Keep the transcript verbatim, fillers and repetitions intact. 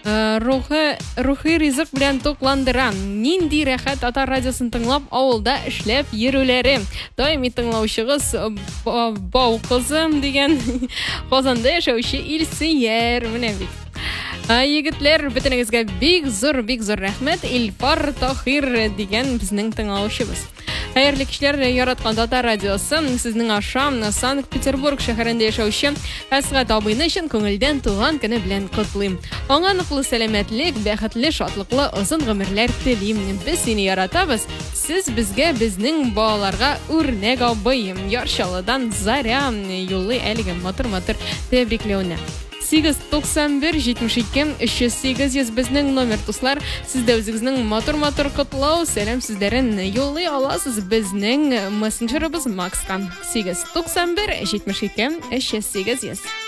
Рухы рухи ризык белән тукландырам. Нинди рәхәт ата радиосын тыңлап авылда эшләп йөрүләре. Даими тыңлаучыгыз Бау кызым дигән Казанда яшәүче Илсөяр менә бит. Егетләр, бөтенегезгә бик зур, бик зур рәхмәт. Илфар Тахир дигән безнең тыңлаучыбыз. Хәерле кичләр, яраткан Тата радиосы сезнең ашам Санкт-Петербург шәһәрендә яшәүче Әсгать абыйны өчен күңелдән туган көне белән котлыйм. Аңа ныклы сәламәтлек, бәхетле, шатлыклы, озын гомерләр телим. Без сине яратабыз. Сез безгә, безнең балаларга үрнәк абый. Яршалыдан Заря юллый әлеге матур-матур тәбрикләүне. сигез туксан бер җитмеш ике өч йөз сигез йөз безнең номер дуслар. Сез дә үзегезнең матур-матур котлау, сәлам сүзләрен юллый аласыз безнең мессенджерыбыз Макска. сигез туксан бер җитмеш ике өч йөз сигез йөз.